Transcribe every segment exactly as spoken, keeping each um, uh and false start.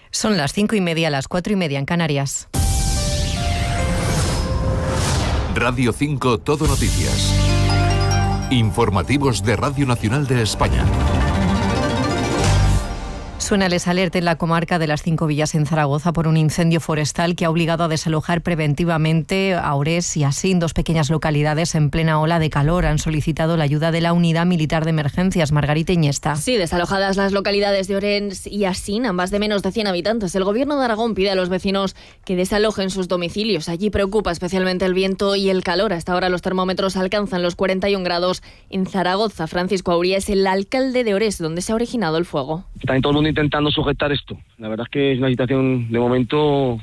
Son las cinco y media, las cuatro y media en Canarias. Radio cinco Todo Noticias. Informativos de Radio Nacional de España. Suena el alerta en la comarca de las Cinco Villas en Zaragoza por un incendio forestal que ha obligado a desalojar preventivamente a Orés y Asín, dos pequeñas localidades en plena ola de calor. Han solicitado la ayuda de la Unidad Militar de Emergencias. Margarita Iñesta. Sí, desalojadas las localidades de Orés y Asín, ambas de menos de cien habitantes. El Gobierno de Aragón pide a los vecinos que desalojen sus domicilios. Allí preocupa especialmente el viento y el calor. Hasta ahora los termómetros alcanzan los cuarenta y un grados en Zaragoza. Francisco Auría es el alcalde de Orés, donde se ha originado el fuego. Está en todo el mundo intentando sujetar esto. La verdad es que es una situación de momento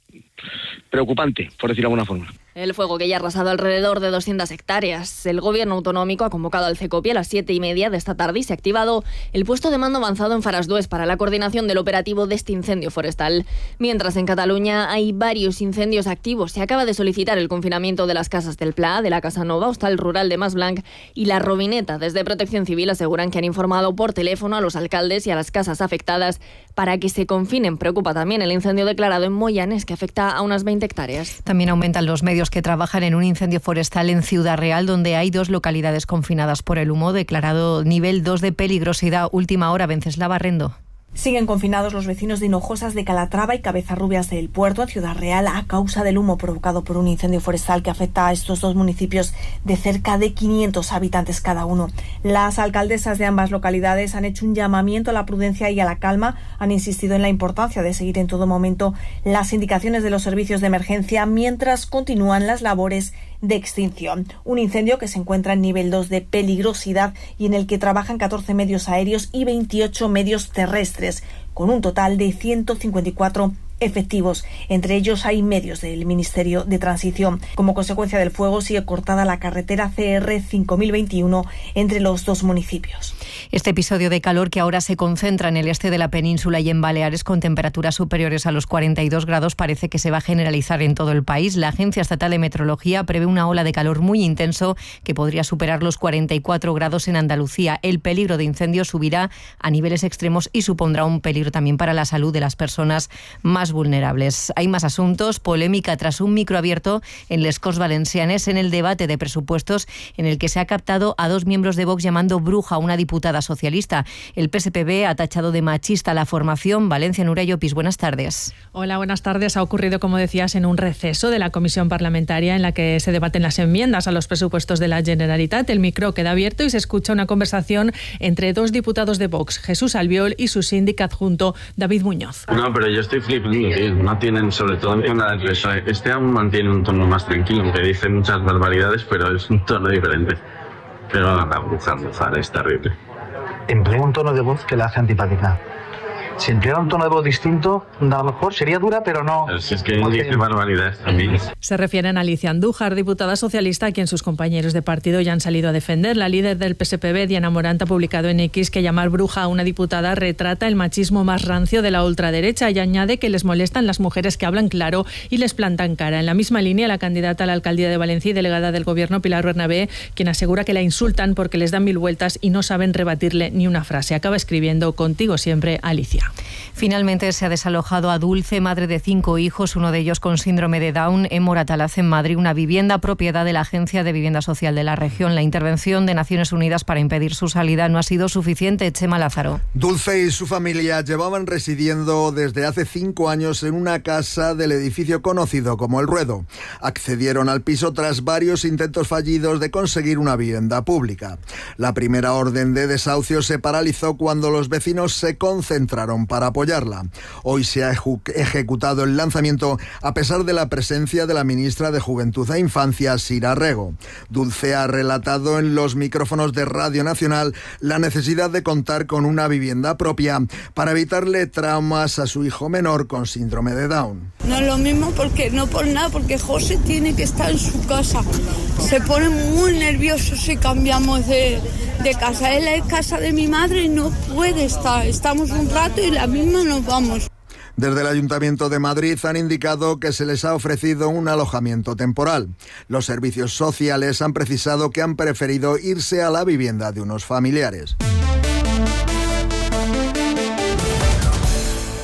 preocupante, por decirlo de alguna forma. El fuego que ya ha arrasado alrededor de doscientas hectáreas. El Gobierno autonómico ha convocado al CECOPI a las siete y media de esta tarde y se ha activado el puesto de mando avanzado en Farasdués para la coordinación del operativo de este incendio forestal. Mientras en Cataluña hay varios incendios activos. Se acaba de solicitar el confinamiento de las casas del Pla, de la Casa Nova, Hostal Rural de Masblanc y La Robineta. Desde Protección Civil aseguran que han informado por teléfono a los alcaldes y a las casas afectadas para que se confinen. Preocupa también el incendio declarado en Moyanes, que afecta a unas veinte hectáreas. También aumentan los medios que trabajan en un incendio forestal en Ciudad Real, donde hay dos localidades confinadas por el humo, declarado nivel dos de peligrosidad. Última hora, Venceslava Rendo. Siguen confinados los vecinos de Hinojosas de Calatrava y Cabezarrubias del Puerto, en Ciudad Real, a causa del humo provocado por un incendio forestal que afecta a estos dos municipios de cerca de quinientos habitantes cada uno. Las alcaldesas de ambas localidades han hecho un llamamiento a la prudencia y a la calma. Han insistido en la importancia de seguir en todo momento las indicaciones de los servicios de emergencia mientras continúan las labores de extinción. Un incendio que se encuentra en nivel dos de peligrosidad y en el que trabajan catorce medios aéreos y veintiocho medios terrestres, con un total de ciento cincuenta y cuatro efectivos. Entre ellos hay medios del Ministerio de Transición. Como consecuencia del fuego sigue cortada la carretera C R cinco mil veintiuno entre los dos municipios. Este episodio de calor, que ahora se concentra en el este de la península y en Baleares con temperaturas superiores a los cuarenta y dos grados, parece que se va a generalizar en todo el país. La Agencia Estatal de Meteorología prevé una ola de calor muy intenso que podría superar los cuarenta y cuatro grados en Andalucía. El peligro de incendio subirá a niveles extremos y supondrá un peligro también para la salud de las personas más vulnerables. Hay más asuntos. Polémica tras un micro abierto en les Corts Valencianes en el debate de presupuestos, en el que se ha captado a dos miembros de Vox llamando bruja a una diputada socialista. El P S P B ha tachado de machista la formación. Valencia, Nuria Llopis, buenas tardes. Hola, buenas tardes. Ha ocurrido, como decías, en un receso de la comisión parlamentaria en la que se debaten las enmiendas a los presupuestos de la Generalitat. El micro queda abierto y se escucha una conversación entre dos diputados de Vox, Jesús Albiol y su síndic adjunto, David Muñoz. No, pero yo estoy flipando, tío. No tienen, sobre todo en la del P S O E. Este aún mantiene un tono más tranquilo, aunque dice muchas barbaridades, pero es un tono diferente. Pero la bruja, bruja, es terrible. Emplea un tono de voz que la hace antipática. Si empleara un tono de voz distinto, a lo mejor sería dura, pero no... Pero si es que dice barbaridades también. Se refieren a Alicia Andújar, diputada socialista, a quien sus compañeros de partido ya han salido a defender. La líder del P S P B, Diana Morant, ha publicado en X que llamar bruja a una diputada retrata el machismo más rancio de la ultraderecha y añade que les molestan las mujeres que hablan claro y les plantan cara. En la misma línea, la candidata a la alcaldía de Valencia y delegada del Gobierno, Pilar Bernabé, quien asegura que la insultan porque les dan mil vueltas y no saben rebatirle ni una frase. Acaba escribiendo: contigo siempre, Alicia. Finalmente se ha desalojado a Dulce, madre de cinco hijos, uno de ellos con síndrome de Down, en Moratalaz, en Madrid, una vivienda propiedad de la Agencia de Vivienda Social de la región. La intervención de Naciones Unidas para impedir su salida no ha sido suficiente. Chema Lázaro. Dulce y su familia llevaban residiendo desde hace cinco años en una casa del edificio conocido como El Ruedo. Accedieron al piso tras varios intentos fallidos de conseguir una vivienda pública. La primera orden de desahucio se paralizó cuando los vecinos se concentraron para apoyarla. Hoy se ha ejecutado el lanzamiento a pesar de la presencia de la ministra de Juventud e Infancia, Sira Rego. Dulce ha relatado en los micrófonos de Radio Nacional la necesidad de contar con una vivienda propia para evitarle traumas a su hijo menor con síndrome de Down. No es lo mismo, porque no por nada, porque José tiene que estar en su casa. Se pone muy nervioso si cambiamos de, de casa. Él es casa de mi madre y no puede estar. Estamos un rato y la misma nos vamos. Desde el Ayuntamiento de Madrid han indicado que se les ha ofrecido un alojamiento temporal. Los servicios sociales han precisado que han preferido irse a la vivienda de unos familiares.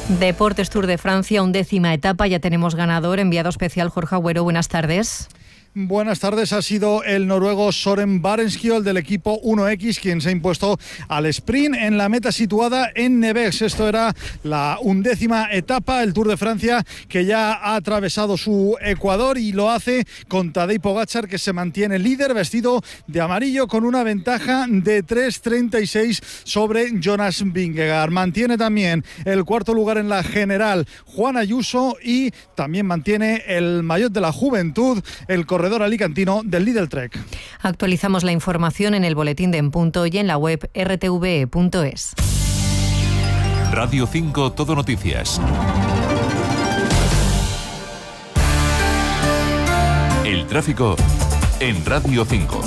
Deportes Tour de Francia, undécima etapa, ya tenemos ganador, enviado especial Jorge Agüero, buenas tardes. Buenas tardes, ha sido el noruego Søren Barenskiold del equipo uno equis quien se ha impuesto al sprint en la meta situada en Nevers. Esto era la undécima etapa, el Tour de Francia, que ya ha atravesado su Ecuador y lo hace con Tadej Pogačar, que se mantiene líder vestido de amarillo con una ventaja de tres treinta y seis sobre Jonas Vingegaard. Mantiene también el cuarto lugar en la general Juan Ayuso y también mantiene el maillot de la juventud el corredor alicantino del Lidl Trek. Actualizamos la información en el boletín de En Punto y en la web erre te ve punto es. Radio cinco Todo Noticias. El tráfico en Radio cinco.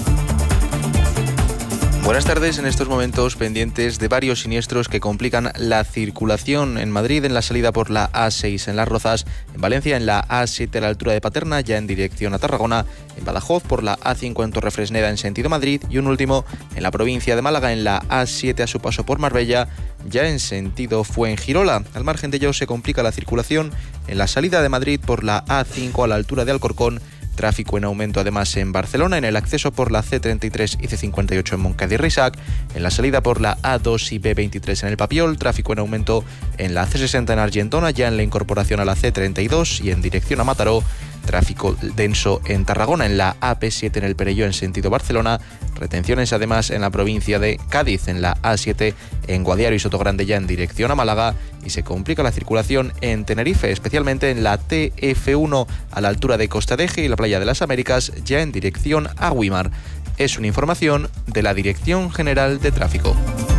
Buenas tardes, en estos momentos pendientes de varios siniestros que complican la circulación en Madrid, en la salida por la A seis en Las Rozas, en Valencia en la A siete a la altura de Paterna, ya en dirección a Tarragona, en Badajoz por la A cinco en Torrefresneda en sentido Madrid y un último en la provincia de Málaga en la A siete a su paso por Marbella, ya en sentido Fuengirola. Al margen de ello se complica la circulación en la salida de Madrid por la A cinco a la altura de Alcorcón. Tráfico en aumento además en Barcelona, en el acceso por la C treinta y tres y C cincuenta y ocho en Montcada y Reixac, en la salida por la A dos y B veintitrés en el Papiol, tráfico en aumento en la C sesenta en Argentona, ya en la incorporación a la C treinta y dos y en dirección a Mataró, tráfico denso en Tarragona, en la A P siete en el Perelló en sentido Barcelona, retenciones además en la provincia de Cádiz, en la A siete en Guadiaro y Sotogrande ya en dirección a Málaga, y se complica la circulación en Tenerife, especialmente en la T F uno a la altura de Costa de Eje y la Playa de las Américas ya en dirección a Güímar. Es una información de la Dirección General de Tráfico.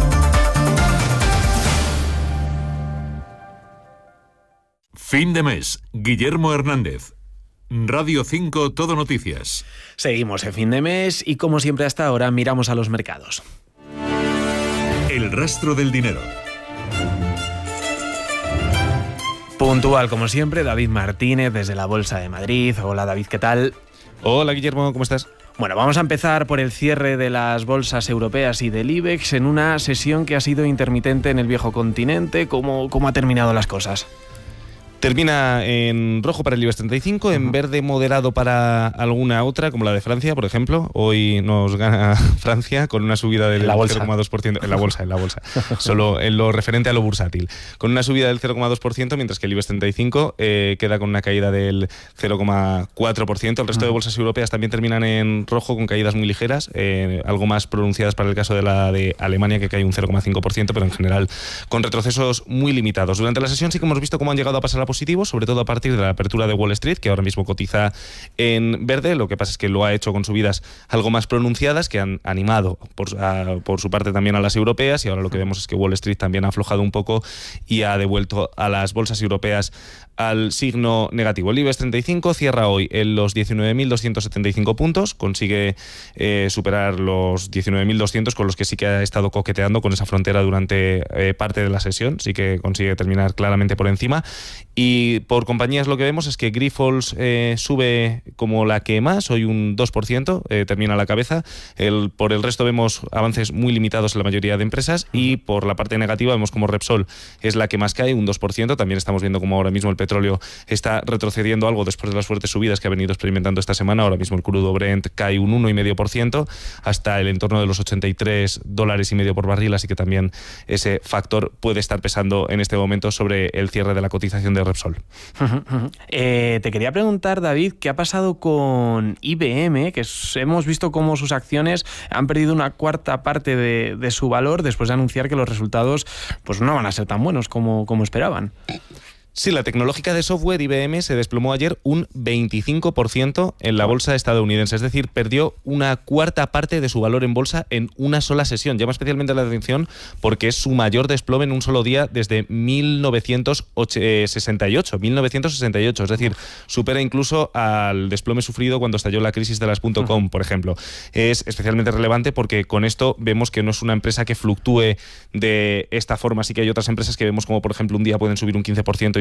Fin de mes. Guillermo Hernández. Radio cinco Todo Noticias. Seguimos en fin de mes y como siempre hasta ahora miramos a los mercados. El rastro del dinero. Puntual como siempre, David Martínez desde la Bolsa de Madrid. Hola David, ¿qué tal? Hola Guillermo, ¿cómo estás? Bueno, vamos a empezar por el cierre de las bolsas europeas y del IBEX en una sesión que ha sido intermitente en el viejo continente. ¿Cómo, cómo ha terminado las cosas? Termina en rojo para el IBEX treinta y cinco, uh-huh. en verde moderado para alguna otra, como la de Francia, por ejemplo. Hoy nos gana Francia con una subida del cero coma dos por ciento. En la bolsa, en la bolsa. Solo en lo referente a lo bursátil. Con una subida del cero coma dos por ciento, mientras que el IBEX treinta y cinco eh, queda con una caída del cero coma cuatro por ciento. El resto uh-huh. de bolsas europeas también terminan en rojo con caídas muy ligeras, eh, algo más pronunciadas para el caso de la de Alemania, que cae un cero coma cinco por ciento, pero en general con retrocesos muy limitados. Durante la sesión sí que hemos visto cómo han llegado a pasar la positivo, sobre todo a partir de la apertura de Wall Street, que ahora mismo cotiza en verde. Lo que pasa es que lo ha hecho con subidas algo más pronunciadas, que han animado por, a, por su parte también a las europeas, y ahora lo que vemos es que Wall Street también ha aflojado un poco y ha devuelto a las bolsas europeas al signo negativo. El IBEX treinta y cinco cierra hoy en los diecinueve mil doscientos setenta y cinco puntos, consigue eh, superar los diecinueve mil doscientos, con los que sí que ha estado coqueteando con esa frontera durante eh, parte de la sesión, sí que consigue terminar claramente por encima. Y por compañías lo que vemos es que Grifols eh, sube como la que más, hoy un dos por ciento, eh, termina a la cabeza. El, por el resto vemos avances muy limitados en la mayoría de empresas, y por la parte negativa vemos como Repsol es la que más cae, un dos por ciento. También estamos viendo como ahora mismo el petróleo está retrocediendo algo después de las fuertes subidas que ha venido experimentando esta semana. Ahora mismo el crudo Brent cae un uno coma cinco por ciento hasta el entorno de los ochenta y tres dólares y medio por barril, así que también ese factor puede estar pesando en este momento sobre el cierre de la cotización de Repsol. Eh, te quería preguntar, David, ¿qué ha pasado con I B M? Que es, hemos visto cómo sus acciones han perdido una cuarta parte de, de su valor después de anunciar que los resultados pues no van a ser tan buenos como, como esperaban. Sí, la tecnológica de software I B M se desplomó ayer un veinticinco por ciento en la bolsa estadounidense, es decir, perdió una cuarta parte de su valor en bolsa en una sola sesión. Llama especialmente la atención porque es su mayor desplome en un solo día desde mil novecientos sesenta y ocho, es decir, supera incluso al desplome sufrido cuando estalló la crisis de las .com, por ejemplo. Es especialmente relevante porque con esto vemos que no es una empresa que fluctúe de esta forma. Sí que hay otras empresas que vemos como, por ejemplo, un día pueden subir un quince por ciento y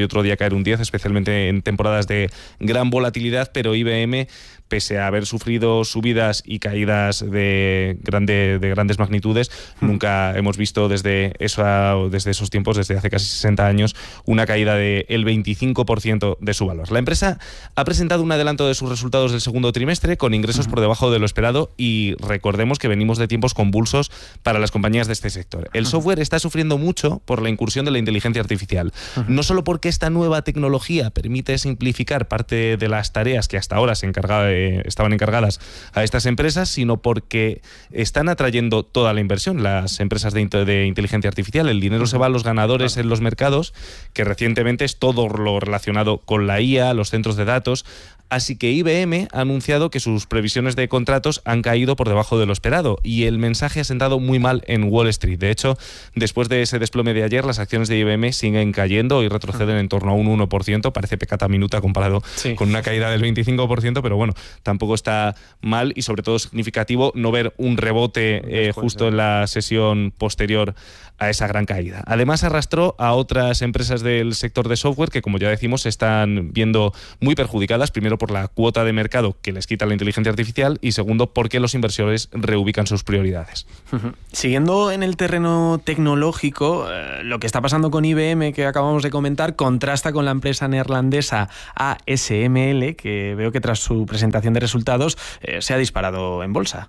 y otro día caer un diez, especialmente en temporadas de gran volatilidad, pero I B M, pese a haber sufrido subidas y caídas de, grande, de grandes magnitudes, mm. nunca hemos visto desde, esa, desde esos tiempos, desde hace casi sesenta años, una caída del veinticinco por ciento de su valor. La empresa ha presentado un adelanto de sus resultados del segundo trimestre con ingresos mm. por debajo de lo esperado, y recordemos que venimos de tiempos convulsos para las compañías de este sector. El mm. software está sufriendo mucho por la incursión de la inteligencia artificial. Mm. No solo porque esta nueva tecnología permite simplificar parte de las tareas que hasta ahora se encargaba de estaban encargadas a estas empresas, sino porque están atrayendo toda la inversión las empresas de, de inteligencia artificial. El dinero se va a los ganadores en los mercados, que recientemente es todo lo relacionado con la I A, los centros de datos. Así que I B M ha anunciado que sus previsiones de contratos han caído por debajo de lo esperado, y el mensaje ha sentado muy mal en Wall Street. De hecho, después de ese desplome de ayer, las acciones de I B M siguen cayendo y retroceden en torno a un uno por ciento. Parece pecata minuta comparado sí. con una caída del veinticinco por ciento, pero bueno, tampoco está mal, y sobre todo significativo no ver un rebote eh, justo en la sesión posterior a esa gran caída. Además, arrastró a otras empresas del sector de software que, como ya decimos, se están viendo muy perjudicadas, primero por la cuota de mercado que les quita la inteligencia artificial, y segundo porque los inversores reubican sus prioridades. Uh-huh. Siguiendo en el terreno tecnológico, eh, lo que está pasando con I B M, que acabamos de comentar, contrasta con la empresa neerlandesa A S M L, que veo que tras su presentación de resultados eh, se ha disparado en bolsa.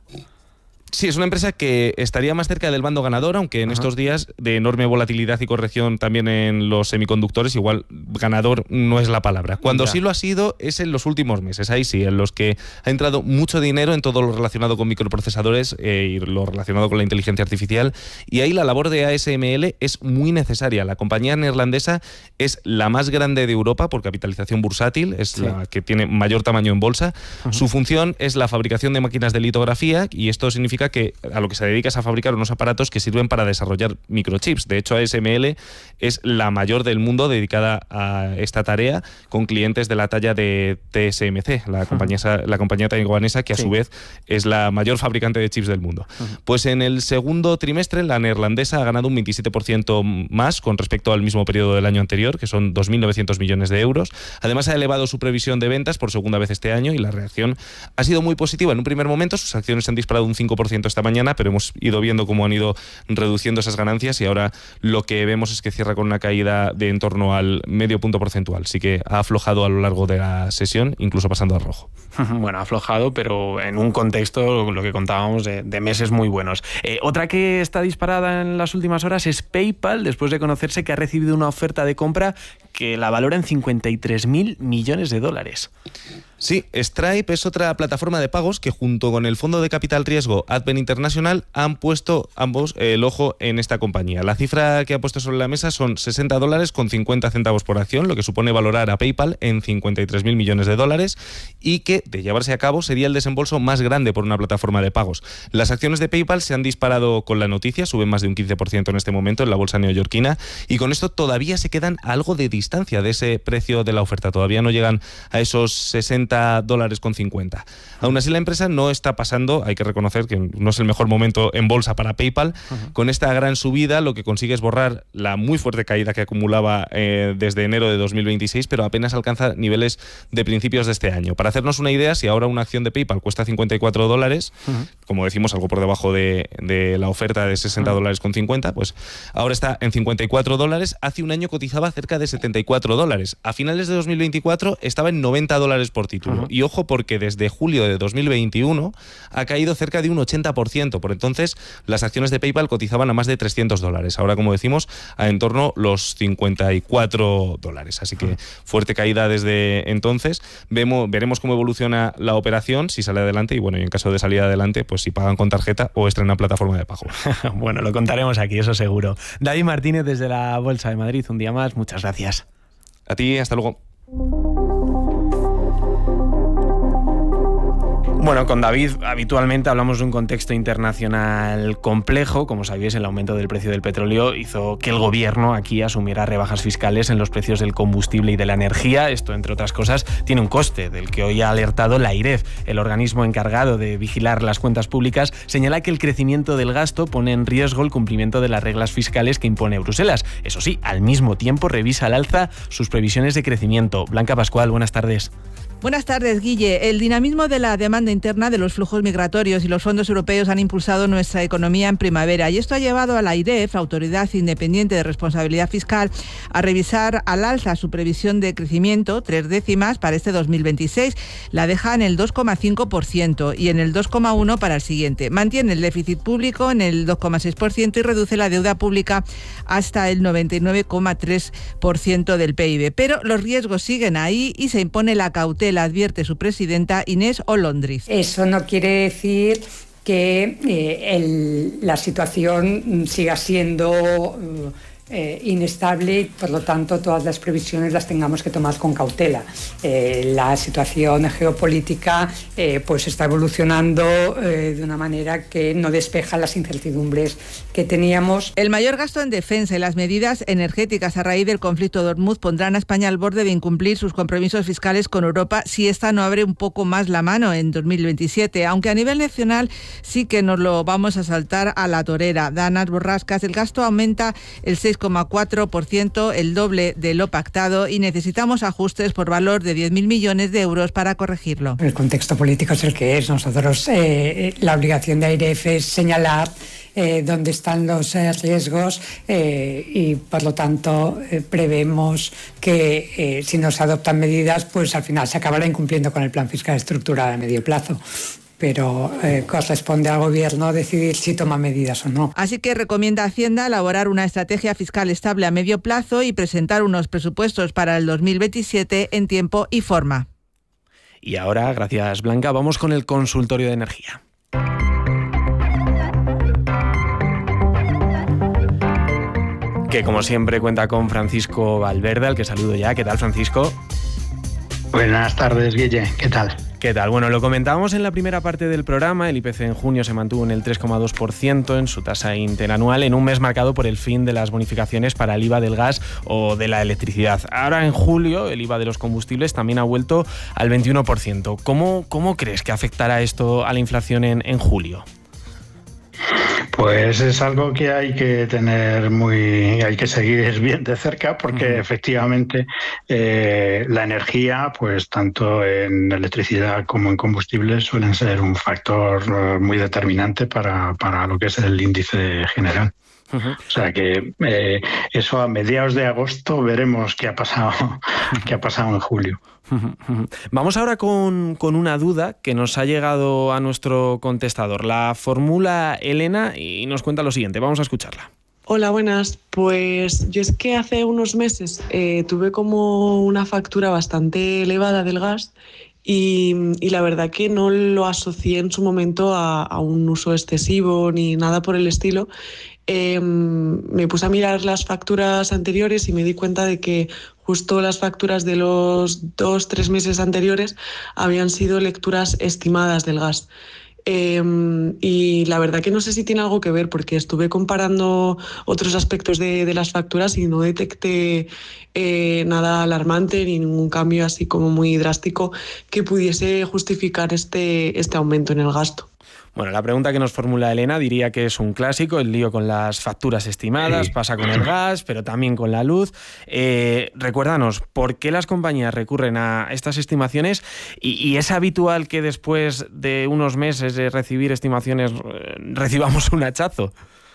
Sí, es una empresa que estaría más cerca del bando ganador, aunque en Ajá. estos días de enorme volatilidad y corrección también en los semiconductores, igual ganador no es la palabra. Cuando ya. sí lo ha sido es en los últimos meses, ahí sí, en los que ha entrado mucho dinero en todo lo relacionado con microprocesadores eh, y lo relacionado con la inteligencia artificial, y ahí la labor de A S M L es muy necesaria. La compañía neerlandesa es la más grande de Europa por capitalización bursátil, es sí. la que tiene mayor tamaño en bolsa. Ajá. Su función es la fabricación de máquinas de litografía, y esto significa que a lo que se dedica es a fabricar unos aparatos que sirven para desarrollar microchips. De hecho, A S M L es la mayor del mundo dedicada a esta tarea, con clientes de la talla de T S M C, la compañía, la compañía taiwanesa, que a sí. su vez es la mayor fabricante de chips del mundo. Uh-huh. Pues en el segundo trimestre la neerlandesa ha ganado un veintisiete por ciento más con respecto al mismo periodo del año anterior, que son dos mil novecientos millones de euros. Además, ha elevado su previsión de ventas por segunda vez este año, y la reacción ha sido muy positiva. En un primer momento sus acciones se han disparado un cinco por ciento esta mañana, pero hemos ido viendo cómo han ido reduciendo esas ganancias, y ahora lo que vemos es que cierra con una caída de en torno al medio punto porcentual. Sí que ha aflojado a lo largo de la sesión, incluso pasando al rojo. Bueno, ha aflojado, pero en un contexto, lo que contábamos, de, de meses muy buenos. Eh, otra que está disparada en las últimas horas es PayPal, después de conocerse que ha recibido una oferta de compra que la valora en cincuenta y tres mil millones de dólares. Sí, Stripe es otra plataforma de pagos que, junto con el fondo de capital riesgo Advent International, han puesto ambos el ojo en esta compañía. La cifra que ha puesto sobre la mesa son sesenta dólares con cincuenta centavos por acción, lo que supone valorar a PayPal en cincuenta y tres mil millones de dólares, y que, de llevarse a cabo, sería el desembolso más grande por una plataforma de pagos. Las acciones de PayPal se han disparado con la noticia, suben más de un quince por ciento en este momento en la bolsa neoyorquina, y con esto todavía se quedan algo de distancia de ese precio de la oferta. Todavía no llegan a esos sesenta dólares con cincuenta. Aún así, la empresa no está pasando, hay que reconocer que no es el mejor momento en bolsa para PayPal. Uh-huh. Con esta gran subida lo que consigue es borrar la muy fuerte caída que acumulaba eh, desde enero de dos mil veintiséis, pero apenas alcanza niveles de principios de este año. Para hacernos una idea, si ahora una acción de PayPal cuesta cincuenta y cuatro dólares, uh-huh. como decimos, algo por debajo de, de la oferta de sesenta dólares con cincuenta, pues ahora está en cincuenta y cuatro dólares. Hace un año cotizaba cerca de setenta y cuatro dólares. A finales de dos mil veinticuatro estaba en noventa dólares por título. Uh-huh. Y ojo, porque desde julio de dos mil veintiuno ha caído cerca de un ochenta por ciento. Por entonces, las acciones de PayPal cotizaban a más de trescientos dólares. Ahora, como decimos, a en torno los cincuenta y cuatro dólares. Así que fuerte caída desde entonces. Vemos, veremos cómo evoluciona la operación, si sale adelante, y bueno, y en caso de salir adelante, pues si pagan con tarjeta o estrenan plataforma de pago. Bueno, lo contaremos aquí, eso seguro. David Martínez, desde la Bolsa de Madrid, un día más. Muchas gracias. A ti, hasta luego. Bueno, con David habitualmente hablamos de un contexto internacional complejo. Como sabéis, el aumento del precio del petróleo hizo que el gobierno aquí asumiera rebajas fiscales en los precios del combustible y de la energía. Esto, entre otras cosas, tiene un coste del que hoy ha alertado la AIREF. El organismo encargado de vigilar las cuentas públicas señala que el crecimiento del gasto pone en riesgo el cumplimiento de las reglas fiscales que impone Bruselas. Eso sí, al mismo tiempo revisa al alza sus previsiones de crecimiento. Blanca Pascual, buenas tardes. Buenas tardes, Guille. El dinamismo de la demanda interna, de los flujos migratorios y los fondos europeos han impulsado nuestra economía en primavera, y esto ha llevado a la AIREF, Autoridad Independiente de Responsabilidad Fiscal, a revisar al alza su previsión de crecimiento, tres décimas, para este dos mil veintiséis. La deja en el dos coma cinco por ciento y en el dos coma uno por ciento para el siguiente. Mantiene el déficit público en el dos coma seis por ciento y reduce la deuda pública hasta el noventa y nueve coma tres por ciento del P I B. Pero los riesgos siguen ahí y se impone la cautela, advierte su presidenta Inés Olondriz. Eso no quiere decir que eh, el, la situación siga siendo eh, inestable y, por lo tanto, todas las previsiones las tengamos que tomar con cautela. Eh, la situación geopolítica eh, pues está evolucionando eh, de una manera que no despeja las incertidumbres que teníamos. El mayor gasto en defensa y las medidas energéticas a raíz del conflicto de Hormuz pondrán a España al borde de incumplir sus compromisos fiscales con Europa si esta no abre un poco más la mano en dos mil veintisiete, aunque a nivel nacional sí que nos lo vamos a saltar a la torera. Danas Borrascas, el gasto aumenta el seis coma cuatro por ciento, el doble de lo pactado, y necesitamos ajustes por valor de diez mil millones de euros para corregirlo. El contexto político es el que es. Nosotros, eh, la obligación de AIREF es señalar Eh, dónde están los eh, riesgos eh, y, por lo tanto, eh, prevemos que eh, si no se adoptan medidas, pues al final se acabará incumpliendo con el plan fiscal estructurado a medio plazo. Pero eh, corresponde al Gobierno decidir si toma medidas o no. Así que recomienda a Hacienda elaborar una estrategia fiscal estable a medio plazo y presentar unos presupuestos para el dos mil veintisiete en tiempo y forma. Y ahora, gracias Blanca, vamos con el consultorio de energía. Que como siempre cuenta con Francisco Valverde, al que saludo ya. ¿Qué tal, Francisco? Buenas tardes, Guille. ¿Qué tal? ¿Qué tal? Bueno, lo comentábamos en la primera parte del programa. El I P C en junio se mantuvo en el tres coma dos por ciento en su tasa interanual, en un mes marcado por el fin de las bonificaciones para el I V A del gas o de la electricidad. Ahora, en julio, el I V A de los combustibles también ha vuelto al veintiuno por ciento. ¿Cómo, cómo crees que afectará esto a la inflación en, en julio? Pues es algo que hay que tener muy, hay que seguir bien de cerca, porque uh-huh. efectivamente eh, la energía, pues tanto en electricidad como en combustibles, suelen ser un factor uh, muy determinante para, para lo que es el índice general. Uh-huh. O sea que eh, eso a mediados de agosto veremos qué ha pasado, qué ha pasado en julio. Vamos ahora con, con una duda que nos ha llegado a nuestro contestador. La formula Elena y nos cuenta lo siguiente. Vamos a escucharla. Hola, buenas. Pues yo es que hace unos meses eh, tuve como una factura bastante elevada del gas y, y la verdad que no lo asocié en su momento a, a un uso excesivo ni nada por el estilo. Eh, me puse a mirar las facturas anteriores y me di cuenta de que justo las facturas de los dos, tres meses anteriores habían sido lecturas estimadas del gas. Eh, y la verdad que no sé si tiene algo que ver, porque estuve comparando otros aspectos de, de las facturas y no detecté eh, nada alarmante ni ningún cambio así como muy drástico que pudiese justificar este, este aumento en el gasto. Bueno, la pregunta que nos formula Elena diría que es un clásico, el lío con las facturas estimadas, pasa con el gas, pero también con la luz. Eh, recuérdanos, ¿por qué las compañías recurren a estas estimaciones? Y, y es habitual que después de unos meses de recibir estimaciones recibamos un hachazo.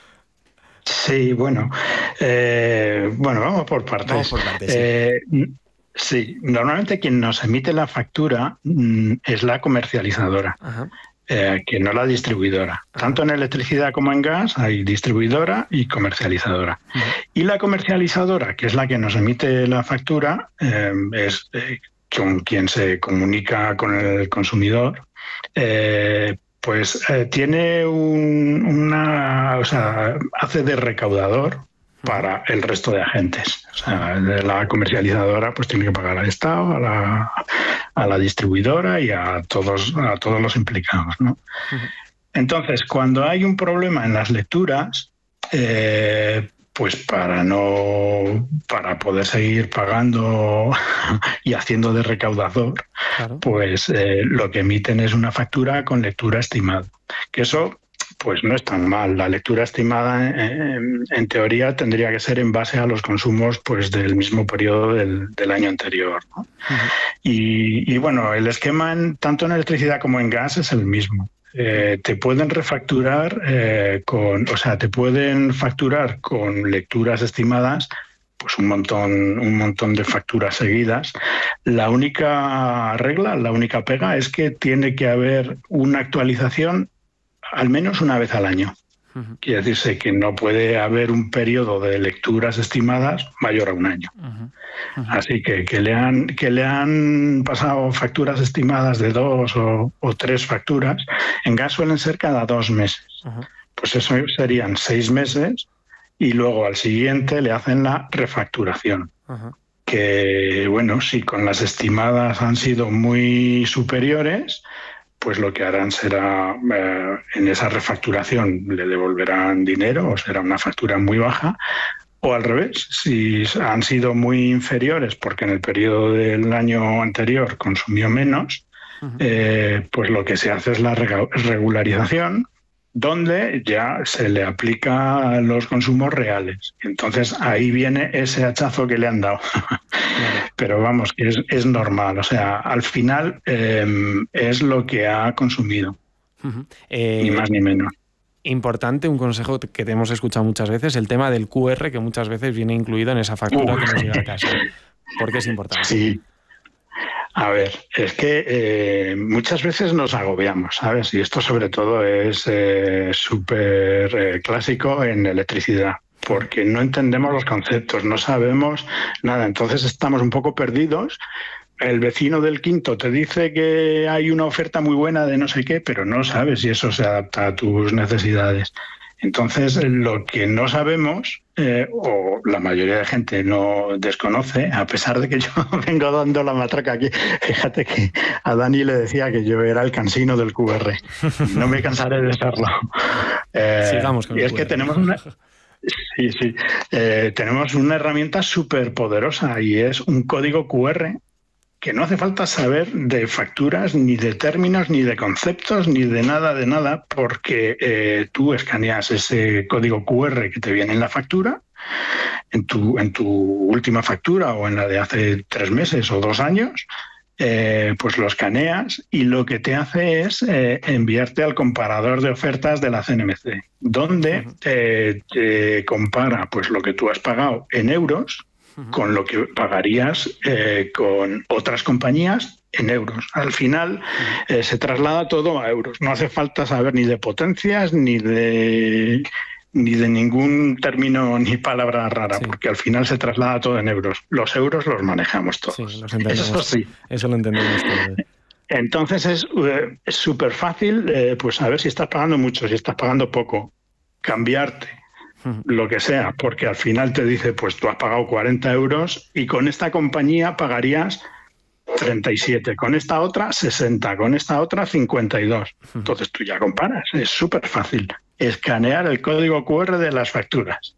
Sí, bueno, eh, bueno, vamos por partes. Vamos por partes, sí. Eh, sí, normalmente quien nos emite la factura mm, es la comercializadora. Ajá. Eh, que no la distribuidora. Tanto en electricidad como en gas hay distribuidora y comercializadora. Uh-huh. Y la comercializadora, que es la que nos emite la factura, eh, es eh, con quien se comunica con el consumidor, eh, pues eh, tiene un, una, o sea, hace de recaudador para el resto de agentes. O sea, la comercializadora pues tiene que pagar al Estado, a la, a la distribuidora y a todos, a todos los implicados, ¿no? Uh-huh. Entonces, cuando hay un problema en las lecturas, eh, pues para no para poder seguir pagando y haciendo de recaudador, claro. pues eh, lo que emiten es una factura con lectura estimada. Que eso pues no es tan mal. La lectura estimada en, en teoría tendría que ser en base a los consumos pues del mismo periodo del, del año anterior, ¿no? Uh-huh. y, y bueno, el esquema en, tanto en electricidad como en gas es el mismo. Eh, te pueden refacturar eh, con, o sea, te pueden facturar con lecturas estimadas, pues un montón, un montón de facturas seguidas. La única regla, la única pega es que tiene que haber una actualización al menos una vez al año. Uh-huh. Quiere decirse que no puede haber un periodo de lecturas estimadas mayor a un año. Uh-huh. Uh-huh. Así que que le han que le han pasado facturas estimadas de dos o, o tres facturas, en gas suelen ser cada dos meses. Uh-huh. Pues eso serían seis meses y luego al siguiente le hacen la refacturación. Uh-huh. Que bueno, si con las estimadas han sido muy superiores, pues lo que harán será, eh, en esa refacturación le devolverán dinero o será una factura muy baja, o al revés, si han sido muy inferiores porque en el periodo del año anterior consumió menos, uh-huh. eh, pues lo que se hace es la regularización, donde ya se le aplica los consumos reales. Entonces ahí viene ese hachazo que le han dado. Pero vamos, que es, es normal. O sea, al final eh, es lo que ha consumido. Uh-huh. eh, ni más ni menos. Importante, un consejo que te hemos escuchado muchas veces, el tema del cu erre, que muchas veces viene incluido en esa factura uh. que nos llega a casa. ¿Por qué es importante? Sí. A ver, es que eh, muchas veces nos agobiamos, ¿sabes? Y esto sobre todo es eh, súper eh, clásico en electricidad, porque no entendemos los conceptos, no sabemos nada, entonces estamos un poco perdidos. El vecino del quinto te dice que hay una oferta muy buena de no sé qué, pero no sabes si eso se adapta a tus necesidades. Entonces, lo que no sabemos, eh, o la mayoría de gente no desconoce, a pesar de que yo vengo dando la matraca aquí, fíjate que a Dani le decía que yo era el cansino del cu erre. No me cansaré de serlo. Eh, Sigamos con y el es cu erre. Que tenemos una... Sí, sí. Eh, tenemos una herramienta súper poderosa y es un código cu erre que no hace falta saber de facturas, ni de términos, ni de conceptos, ni de nada, de nada, porque eh, tú escaneas ese código cu erre que te viene en la factura, en tu, en tu última factura o en la de hace tres meses o dos años, eh, pues lo escaneas y lo que te hace es eh, enviarte al comparador de ofertas de la ce ene eme ce, donde eh, te compara pues lo que tú has pagado en euros con lo que pagarías eh, con otras compañías en euros. Al final eh, se traslada todo a euros. No hace falta saber ni de potencias ni de ni de ningún término ni palabra rara, sí. Porque al final se traslada todo en euros. Los euros los manejamos todos. Sí, los eso sí. Eso lo entendemos todo. Entonces es súper eh, fácil eh, pues saber si estás pagando mucho, si estás pagando poco, cambiarte lo que sea, porque al final te dice, pues tú has pagado cuarenta euros y con esta compañía pagarías treinta y siete, con esta otra sesenta, con esta otra cincuenta y dos. Entonces tú ya comparas, es súper fácil. Escanear el código cu erre de las facturas.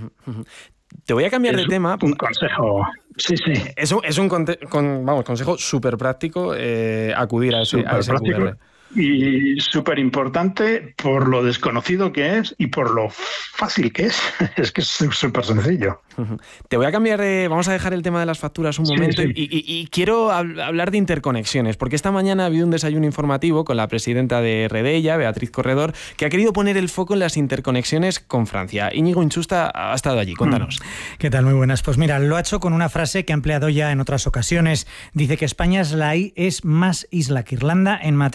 Te voy a cambiar es de tema. Un consejo. Sí, sí. Es un, es un conte, con, vamos, consejo súper práctico eh, acudir a ese, a ese cu erre. Y súper importante por lo desconocido que es y por lo fácil que es. Es que es súper sencillo. Te voy a cambiar de... Vamos a dejar el tema de las facturas un momento. Sí, sí. Y, y, y quiero hablar de interconexiones, porque esta mañana ha habido un desayuno informativo con la presidenta de Redella, Beatriz Corredor, que ha querido poner el foco en las interconexiones con Francia. Íñigo Inchusta ha estado allí. Cuéntanos. ¿Qué tal? Muy buenas. Pues mira, lo ha hecho con una frase que ha empleado ya en otras ocasiones. Dice que España es, la, es más isla que Irlanda en materia de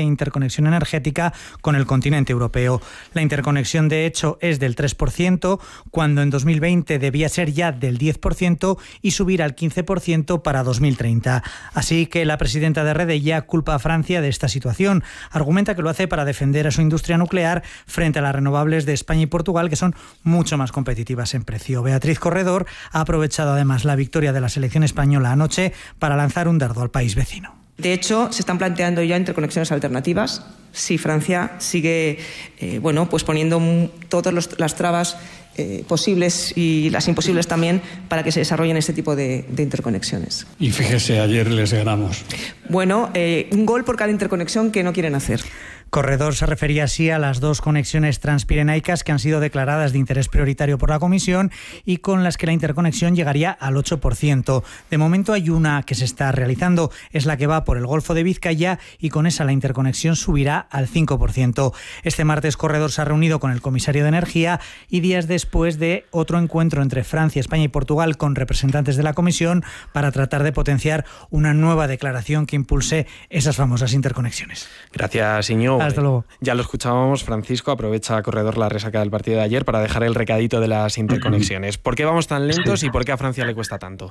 interconexión energética con el continente europeo. La interconexión, de hecho, es del tres por ciento, cuando en dos mil veinte debía ser ya del diez por ciento y subir al quince por ciento para dos mil treinta. Así que la presidenta de Rede ya culpa a Francia de esta situación. Argumenta que lo hace para defender a su industria nuclear frente a las renovables de España y Portugal, que son mucho más competitivas en precio. Beatriz Corredor ha aprovechado además la victoria de la selección española anoche para lanzar un dardo al país vecino. De hecho, se están planteando ya interconexiones alternativas si Francia sigue eh, bueno, pues poniendo todas los, las trabas eh, posibles y las imposibles también para que se desarrollen este tipo de, de interconexiones. Y fíjese, ayer les ganamos. Bueno, eh, un gol por cada interconexión que no quieren hacer. Corredor se refería así a las dos conexiones transpirenaicas que han sido declaradas de interés prioritario por la Comisión y con las que la interconexión llegaría al ocho por ciento. De momento hay una que se está realizando, es la que va por el Golfo de Vizcaya y con esa la interconexión subirá al cinco por ciento. Este martes Corredor se ha reunido con el comisario de Energía y días después de otro encuentro entre Francia, España y Portugal con representantes de la Comisión para tratar de potenciar una nueva declaración que impulse esas famosas interconexiones. Gracias, Iñigo. Hasta luego. Ya lo escuchábamos, Francisco, aprovecha Corredor la resaca del partido de ayer para dejar el recadito de las interconexiones. ¿Por qué vamos tan lentos y por qué a Francia le cuesta tanto?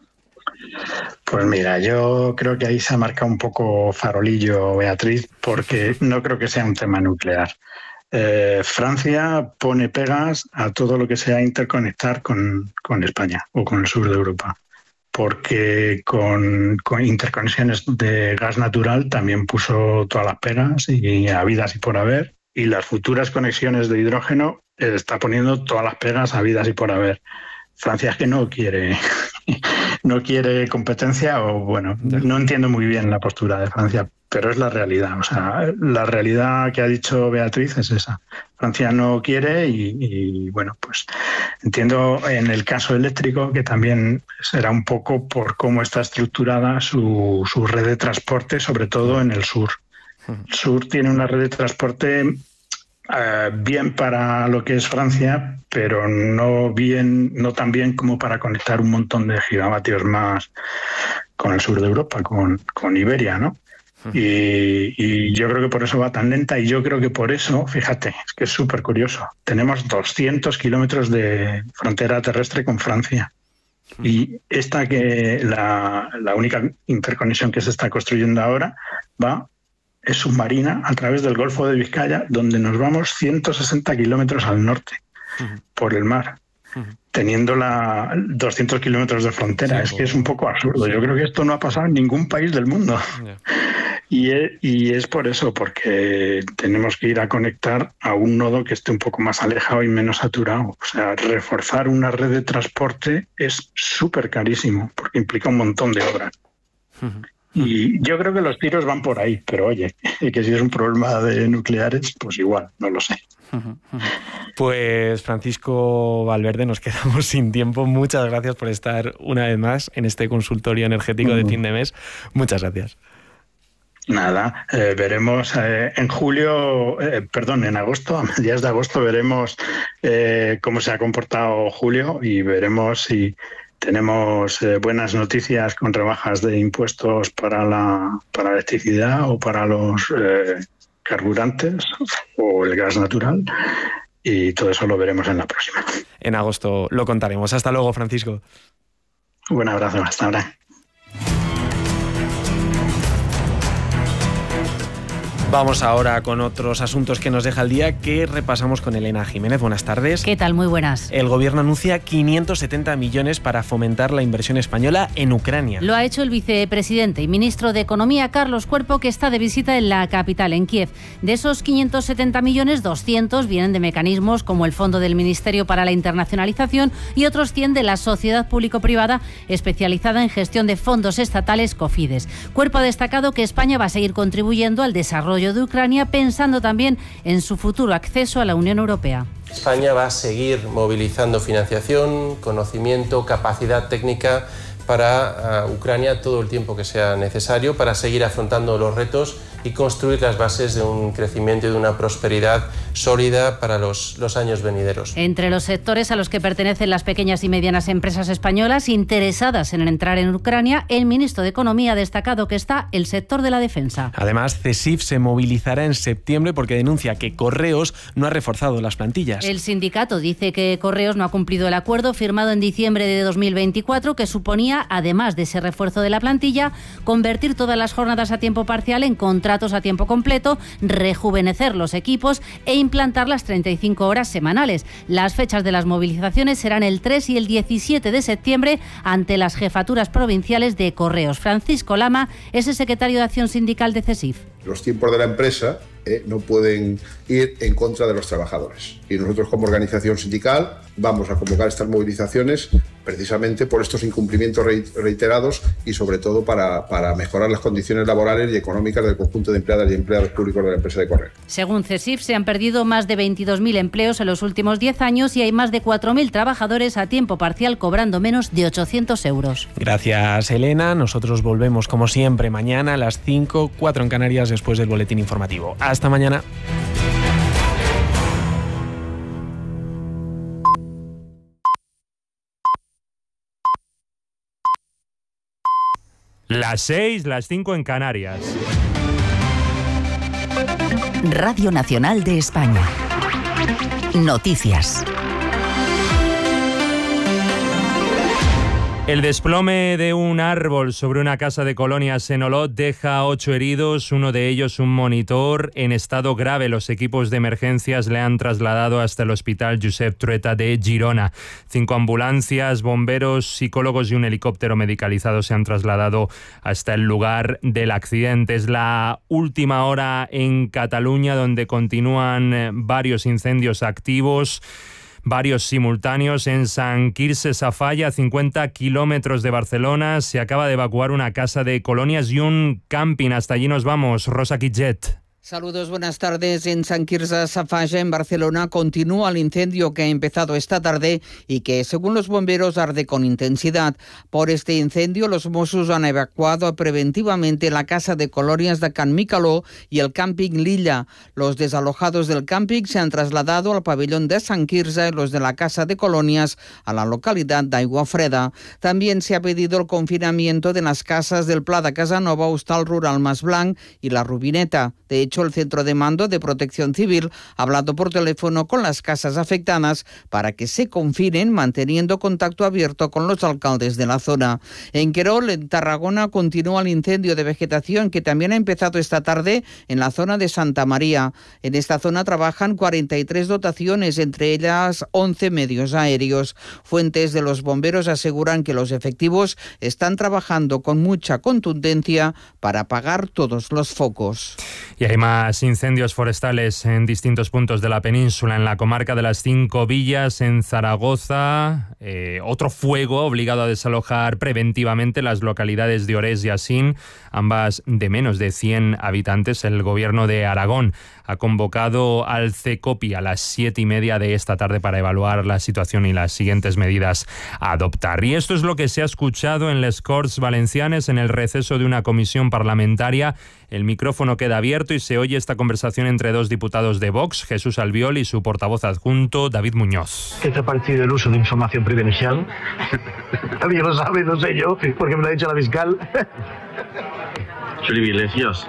Pues mira, yo creo que ahí se ha marcado un poco farolillo, Beatriz, porque no creo que sea un tema nuclear. Eh, Francia pone pegas a todo lo que sea interconectar con, con España o con el sur de Europa, porque con, con interconexiones de gas natural también puso todas las pegas y habidas y por haber, y las futuras conexiones de hidrógeno eh, está poniendo todas las pegas habidas y por haber. Francia es que no quiere no quiere competencia, o bueno, no entiendo muy bien la postura de Francia, pero es la realidad. O sea, la realidad que ha dicho Beatriz es esa. Francia no quiere y, y bueno, pues entiendo en el caso eléctrico que también será un poco por cómo está estructurada su, su red de transporte, sobre todo en el sur. El sur tiene una red de transporte Uh, bien para lo que es Francia, pero no bien, no tan bien como para conectar un montón de gigavatios más con el sur de Europa, con, con Iberia, ¿no? Uh-huh. Y, y yo creo que por eso va tan lenta, y yo creo que por eso, fíjate, es que es súper curioso, tenemos doscientos kilómetros de frontera terrestre con Francia. Uh-huh. Y esta que la, la única interconexión que se está construyendo ahora va es submarina a través del Golfo de Vizcaya, donde nos vamos ciento sesenta kilómetros al norte, uh-huh, por el mar, uh-huh, teniendo la doscientos kilómetros de frontera. Sí, es que es un poco absurdo. Sí. Yo creo que esto no ha pasado en ningún país del mundo. Yeah. Y, es, y es por eso, porque tenemos que ir a conectar a un nodo que esté un poco más alejado y menos saturado. O sea, reforzar una red de transporte es súper carísimo, porque implica un montón de obras. Uh-huh. Y yo creo que los tiros van por ahí, pero oye, que si es un problema de nucleares, pues igual, no lo sé. Pues Francisco Valverde, nos quedamos sin tiempo. Muchas gracias por estar una vez más en este consultorio energético de fin de mes. Muchas gracias. Nada, eh, veremos eh, en julio, eh, perdón, en agosto, a mediados de agosto, veremos eh, cómo se ha comportado julio y veremos si tenemos eh, buenas noticias con rebajas de impuestos para la, para la electricidad o para los eh, carburantes o el gas natural, y todo eso lo veremos en la próxima. En agosto lo contaremos. Hasta luego, Francisco. Un abrazo, hasta ahora. Vamos ahora con otros asuntos que nos deja el día, que repasamos con Elena Jiménez. Buenas tardes. ¿Qué tal? Muy buenas. El gobierno anuncia quinientos setenta millones para fomentar la inversión española en Ucrania. Lo ha hecho el vicepresidente y ministro de Economía, Carlos Cuerpo, que está de visita en la capital, en Kiev. De esos quinientos setenta millones, doscientos vienen de mecanismos como el Fondo del Ministerio para la Internacionalización y otros cien de la sociedad público-privada especializada en gestión de fondos estatales, COFIDES. Cuerpo ha destacado que España va a seguir contribuyendo al desarrollo de Ucrania, pensando también en su futuro acceso a la Unión Europea. España va a seguir movilizando financiación, conocimiento, capacidad técnica para uh, Ucrania todo el tiempo que sea necesario para seguir afrontando los retos y construir las bases de un crecimiento y de una prosperidad sólida para los, los años venideros. Entre los sectores a los que pertenecen las pequeñas y medianas empresas españolas interesadas en entrar en Ucrania, el ministro de Economía ha destacado que está el sector de la defensa. Además, CESIF se movilizará en septiembre porque denuncia que Correos no ha reforzado las plantillas. El sindicato dice que Correos no ha cumplido el acuerdo firmado en diciembre de dos mil veinticuatro, que suponía, además de ese refuerzo de la plantilla, convertir todas las jornadas a tiempo parcial en contratos a tiempo completo, rejuvenecer los equipos e implantar las treinta y cinco horas semanales. Las fechas de las movilizaciones serán el tres y el diecisiete de septiembre ante las jefaturas provinciales de Correos. Francisco Lama es el secretario de Acción Sindical de CESIF. Los tiempos de la empresa eh, no pueden ir en contra de los trabajadores. Y nosotros, como organización sindical, vamos a convocar estas movilizaciones precisamente por estos incumplimientos reiterados y sobre todo para, para mejorar las condiciones laborales y económicas del conjunto de empleadas y empleados públicos de la empresa de Correos. Según CESIF, se han perdido más de veintidós mil empleos en los últimos diez años y hay más de cuatro mil trabajadores a tiempo parcial cobrando menos de ochocientos euros. Gracias, Elena. Nosotros volvemos como siempre mañana a las cinco, cuatro en Canarias después del boletín informativo. Hasta mañana. Las seis, las cinco en Canarias. Radio Nacional de España. Noticias. El desplome de un árbol sobre una casa de colonias en Olot deja a ocho heridos, uno de ellos un monitor en estado grave. Los equipos de emergencias le han trasladado hasta el Hospital Josep Trueta de Girona. Cinco ambulancias, bomberos, psicólogos y un helicóptero medicalizado se han trasladado hasta el lugar del accidente. Es la última hora en Cataluña, donde continúan varios incendios activos. Varios simultáneos en Sant Quirze Safaja, a cincuenta kilómetros de Barcelona. Se acaba de evacuar una casa de colonias y un camping. Hasta allí nos vamos. Rosa Quitget. Saludos, buenas tardes. En Sant Quirze Safaja, en Barcelona, continúa el incendio que ha empezado esta tarde y que, según los bomberos, arde con intensidad. Por este incendio, los Mossos han evacuado preventivamente la casa de colonias de Can Micaló y el camping Lilla. Los desalojados del camping se han trasladado al pabellón de Sant Quirze y los de la casa de colonias a la localidad de Aiguafreda. También se ha pedido el confinamiento de las casas del Pla de Casanova, Hostal Rural Mas Blanc y La Rubineta. De hecho, el Centro de Mando de Protección Civil ha hablado por teléfono con las casas afectadas para que se confinen, manteniendo contacto abierto con los alcaldes de la zona. En Querol, en Tarragona, continúa el incendio de vegetación que también ha empezado esta tarde en la zona de Santa María. En esta zona trabajan cuarenta y tres dotaciones, entre ellas once medios aéreos. Fuentes de los bomberos aseguran que los efectivos están trabajando con mucha contundencia para apagar todos los focos. Y hay más incendios forestales en distintos puntos de la península. En la comarca de las Cinco Villas, en Zaragoza, eh, otro fuego ha obligado a desalojar preventivamente las localidades de Orés y Asín, ambas de menos de cien habitantes. El gobierno de Aragón ha convocado al CECOPI a las siete y media de esta tarde para evaluar la situación y las siguientes medidas a adoptar. Y esto es lo que se ha escuchado en les Corts Valencianes en el receso de una comisión parlamentaria. El micrófono queda abierto y se oye esta conversación entre dos diputados de Vox, Jesús Albiol, y su portavoz adjunto, David Muñoz. ¿Qué te ha parecido el uso de información privilegiada? Nadie lo sabe, no sé yo, porque me lo ha dicho la fiscal. Privilegios.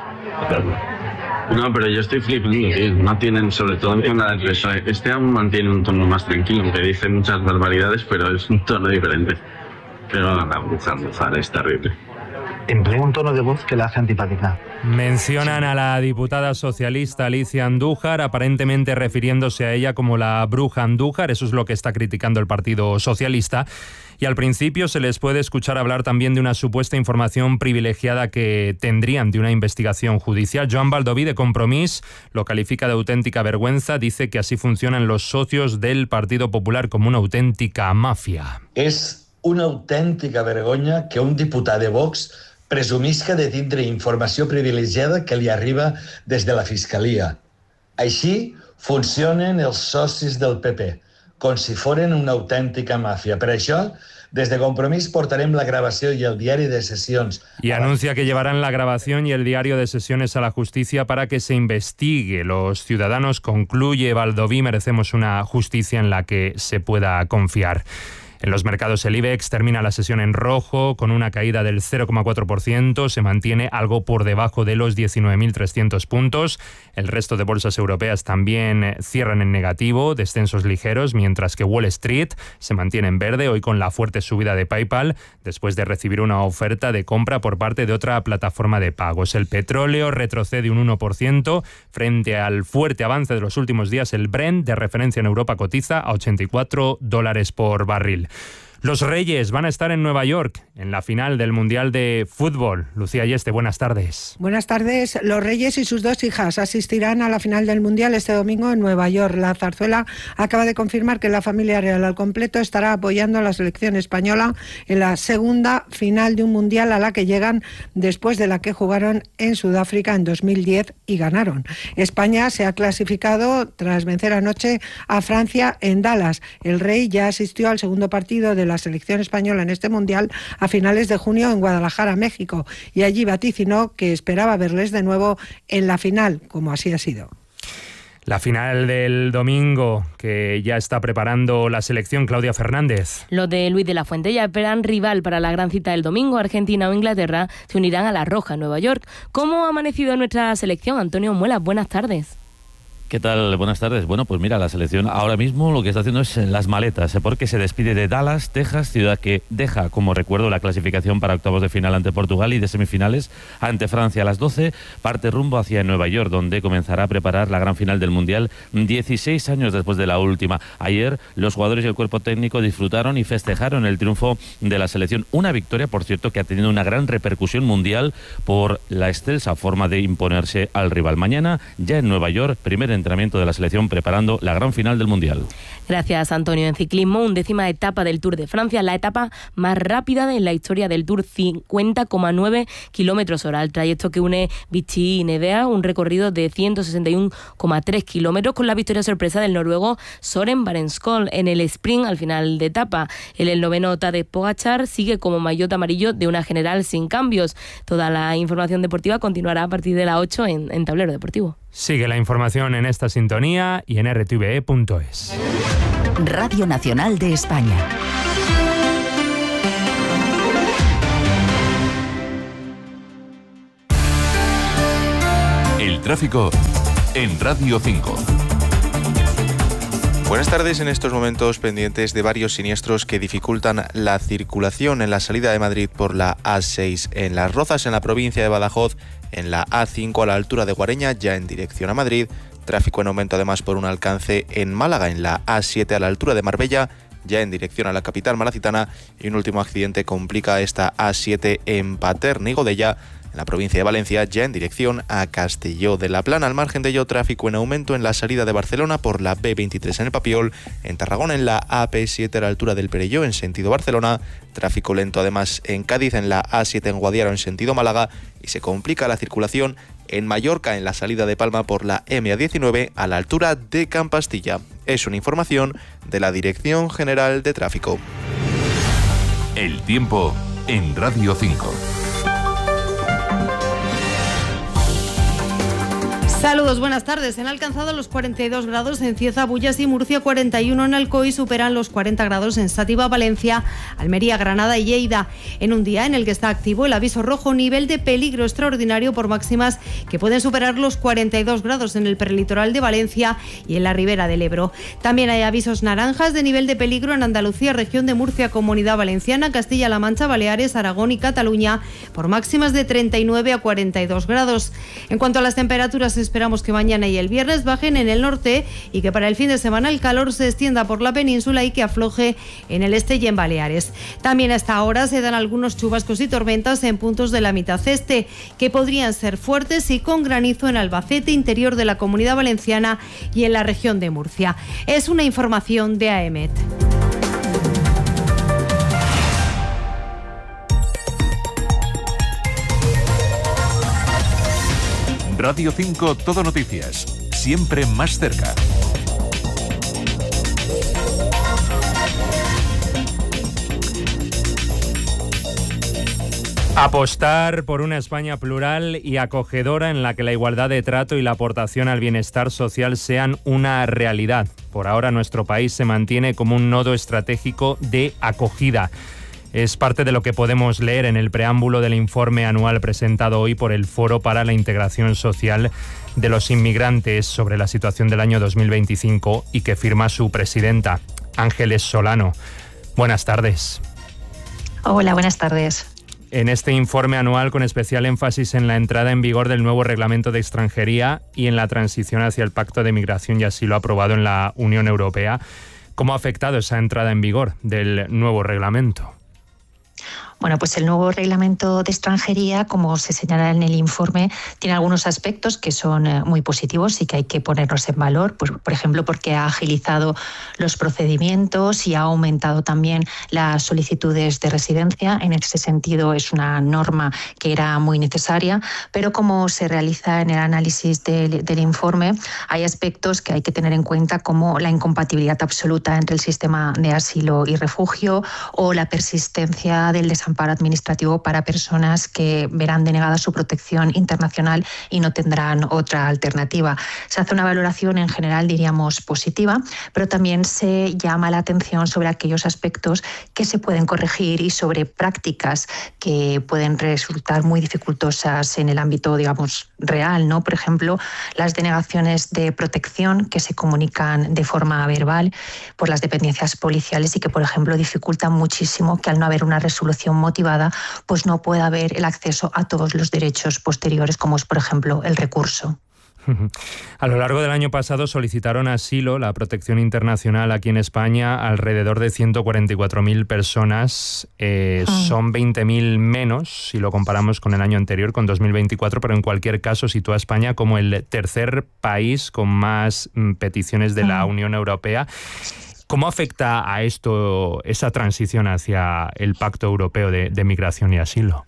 No, pero yo estoy flipando, tío. No tienen, sobre todo en la del P S O E. Este aún mantiene un tono más tranquilo, aunque dice muchas barbaridades, pero es un tono diferente. Pero la buzar es terrible. Emplea un tono de voz que la hace antipática. Mencionan a la diputada socialista Alicia Andújar, aparentemente refiriéndose a ella como la bruja Andújar. Eso es lo que está criticando el Partido Socialista. Y al principio se les puede escuchar hablar también de una supuesta información privilegiada que tendrían de una investigación judicial. Joan Baldoví, de Compromís, lo califica de auténtica vergüenza. Dice que así funcionan los socios del Partido Popular, como una auténtica mafia. És una autèntica vergonya que un diputat de Vox presumisca de tindre informació privilegiada que li arriba des de la Fiscalia. Així funcionen els socis del P P, com si foren una autèntica màfia. Per això Des de Compromís portarem la gravació i el diari de sessions. Y anuncia que llevarán la grabación y el diario de sesiones a la justicia para que se investigue. Los ciudadanos, concluye Baldoví, merecemos una justicia en la que se pueda confiar. En los mercados el IBEX termina la sesión en rojo con una caída del cero coma cuatro por ciento, se mantiene algo por debajo de los diecinueve mil trescientos puntos. El resto de bolsas europeas también cierran en negativo, descensos ligeros, mientras que Wall Street se mantiene en verde, hoy con la fuerte subida de PayPal después de recibir una oferta de compra por parte de otra plataforma de pagos. El petróleo retrocede un uno por ciento frente al fuerte avance de los últimos días. El Brent, de referencia en Europa, cotiza a ochenta y cuatro dólares por barril. Los Reyes van a estar en Nueva York en la final del Mundial de Fútbol. Lucía Yeste, buenas tardes. Buenas tardes. Los Reyes y sus dos hijas asistirán a la final del Mundial este domingo en Nueva York. La zarzuela acaba de confirmar que la familia real al completo estará apoyando a la selección española en la segunda final de un Mundial a la que llegan después de la que jugaron en Sudáfrica en dos mil diez y ganaron. España se ha clasificado tras vencer anoche a Francia en Dallas. El Rey ya asistió al segundo partido de la selección española en este Mundial a finales de junio en Guadalajara, México, y allí vaticinó que esperaba verles de nuevo en la final, como así ha sido. La final del domingo que ya está preparando la selección, Claudia Fernández. Los de Luis de la Fuente ya esperan rival para la gran cita del domingo. Argentina o Inglaterra se unirán a la Roja en Nueva York. ¿Cómo ha amanecido nuestra selección? Antonio Muelas, buenas tardes. ¿Qué tal? Buenas tardes. Bueno, pues mira, la selección ahora mismo lo que está haciendo es las maletas, porque se despide de Dallas, Texas, ciudad que deja como recuerdo la clasificación para octavos de final ante Portugal y de semifinales ante Francia a las doce, parte rumbo hacia Nueva York, donde comenzará a preparar la gran final del Mundial dieciséis años después de la última. Ayer los jugadores y el cuerpo técnico disfrutaron y festejaron el triunfo de la selección. Una victoria, por cierto, que ha tenido una gran repercusión mundial por la excelsa forma de imponerse al rival. Mañana, ya en Nueva York, primer entrenamiento de la selección preparando la gran final del Mundial. Gracias, Antonio. En ciclismo, undécima etapa del Tour de Francia, la etapa más rápida en la historia del Tour, cincuenta coma nueve kilómetros hora. El trayecto que une Vichy y Nevea, un recorrido de ciento sesenta y uno coma tres kilómetros, con la victoria sorpresa del noruego Søren Varenskol en el sprint al final de etapa. El, el noveno Tadej Pogačar sigue como maillot amarillo de una general sin cambios. Toda la información deportiva continuará a partir de las ocho en, en Tablero Deportivo. Sigue la información en esta sintonía y en r t v e punto es. Radio Nacional de España. El tráfico en Radio cinco. Buenas tardes. En estos momentos pendientes de varios siniestros que dificultan la circulación en la salida de Madrid por la A seis en Las Rozas, en la provincia de Badajoz, en la A cinco a la altura de Guareña, ya en dirección a Madrid. Tráfico en aumento además por un alcance en Málaga, en la A siete a la altura de Marbella, ya en dirección a la capital malacitana. Y un último accidente complica esta A siete en Paterna y Godella, en la provincia de Valencia, ya en dirección a Castelló de la Plana. Al margen de ello, tráfico en aumento en la salida de Barcelona por la B veintitrés en el Papiol, en Tarragona en la A P siete a la altura del Perelló en sentido Barcelona, tráfico lento además en Cádiz en la A siete en Guadiaro en sentido Málaga, y se complica la circulación en Mallorca en la salida de Palma por la M A diecinueve a la altura de Campastilla. Es una información de la Dirección General de Tráfico. El tiempo en Radio cinco. Saludos, buenas tardes. Han alcanzado los cuarenta y dos grados en Cieza, Bullas y Murcia, cuarenta y uno en Alcoy, superan los cuarenta grados en Sátiva, Valencia, Almería, Granada y Lleida. En un día en el que está activo el aviso rojo nivel de peligro extraordinario por máximas que pueden superar los cuarenta y dos grados en el perlitoral de Valencia y en la ribera del Ebro. También hay avisos naranjas de nivel de peligro en Andalucía, región de Murcia, Comunidad Valenciana, Castilla-La Mancha, Baleares, Aragón y Cataluña, por máximas de treinta y nueve a cuarenta y dos grados. En cuanto a las temperaturas, esperamos que mañana y el viernes bajen en el norte y que para el fin de semana el calor se extienda por la península y que afloje en el este y en Baleares. También a esta hora se dan algunos chubascos y tormentas en puntos de la mitad este, que podrían ser fuertes y con granizo en Albacete, interior de la Comunidad Valenciana y en la región de Murcia. Es una información de A E M E T. Radio cinco, Todo Noticias, siempre más cerca. Apostar por una España plural y acogedora en la que la igualdad de trato y la aportación al bienestar social sean una realidad. Por ahora nuestro país se mantiene como un nodo estratégico de acogida. Es parte de lo que podemos leer en el preámbulo del informe anual presentado hoy por el Foro para la Integración Social de los Inmigrantes sobre la situación del año dos mil veinticinco y que firma su presidenta, Ángeles Solano. Buenas tardes. Hola, buenas tardes. En este informe anual, con especial énfasis en la entrada en vigor del nuevo Reglamento de Extranjería y en la transición hacia el Pacto de Migración y Asilo aprobado en la Unión Europea, ¿cómo ha afectado esa entrada en vigor del nuevo reglamento? Bueno, pues el nuevo reglamento de extranjería, como se señala en el informe, tiene algunos aspectos que son muy positivos y que hay que ponerlos en valor. Por, por ejemplo, porque ha agilizado los procedimientos y ha aumentado también las solicitudes de residencia. En ese sentido, es una norma que era muy necesaria, pero como se realiza en el análisis del, del informe, hay aspectos que hay que tener en cuenta, como la incompatibilidad absoluta entre el sistema de asilo y refugio o la persistencia del desamparo amparo administrativo para personas que verán denegada su protección internacional y no tendrán otra alternativa. Se hace una valoración en general, diríamos, positiva, pero también se llama la atención sobre aquellos aspectos que se pueden corregir y sobre prácticas que pueden resultar muy dificultosas en el ámbito, digamos, real, ¿no? Por ejemplo, las denegaciones de protección que se comunican de forma verbal por las dependencias policiales y que, por ejemplo, dificultan muchísimo que al no haber una resolución motivada, pues no pueda haber el acceso a todos los derechos posteriores, como es, por ejemplo, el recurso. A lo largo del año pasado solicitaron asilo, la protección internacional aquí en España, alrededor de ciento cuarenta y cuatro mil personas. Eh, mm. Son veinte mil menos si lo comparamos con el año anterior, con dos mil veinticuatro, pero en cualquier caso sitúa a España como el tercer país con más mm, peticiones de mm. la Unión Europea. ¿Cómo afecta a esto esa transición hacia el Pacto Europeo de, de Migración y Asilo?